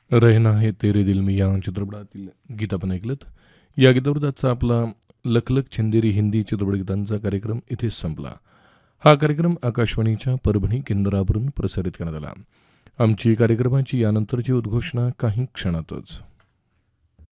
रहना है तेरे दिल में या चित्रपटातील गीत आपण ऐकलं. या गीतावर आजचा आपला लखलख छंदेरी हिंदी चित्रपटगीतांचा कार्यक्रम इथेच संपला. हा कार्यक्रम आकाशवाणीच्या परभणी केंद्रावरून प्रसारित करण्यात आला. आमची कार्यक्रमाची यानंतरची उद्घोषणा काही क्षणातच.